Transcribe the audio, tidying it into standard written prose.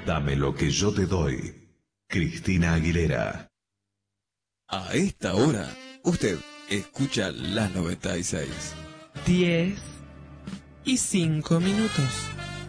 Dame lo que yo te doy. Cristina Aguilera. A esta hora, usted escucha la 96. 10:05.